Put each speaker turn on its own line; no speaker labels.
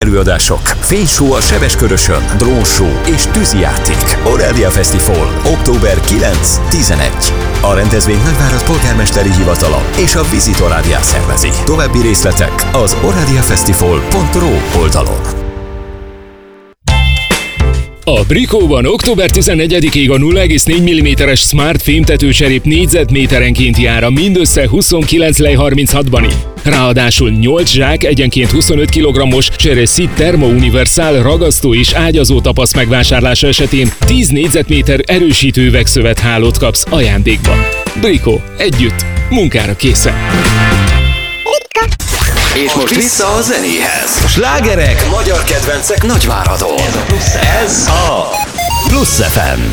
előadások, fényshow a Sebeskörösön, drónshow és tűzijáték. Aurália Fesztivál, október 9-11. A rendezvény Nagyvárad polgármesteri hivatala és a Visitor Area szervezi. További részletek az auraliafestival.ru oldalon.
A Bricóban október 14-ig a 0,4 mm-es Smart fémtetőcserép négyzetméterenkénti ára mindössze 29 lej 36-ban. Ráadásul 8 zsák egyenként 25 kg-os Ceresit Thermo Universal ragasztó és ágyazó tapasz megvásárlása esetén 10 négyzetméter erősítő üvegszövethálót kapsz ajándékba. Bricó, együtt, munkára készen.
És most vissza a zenéhez. Slágerek, magyar kedvencek Nagyváradon. Ez a Plusz FM.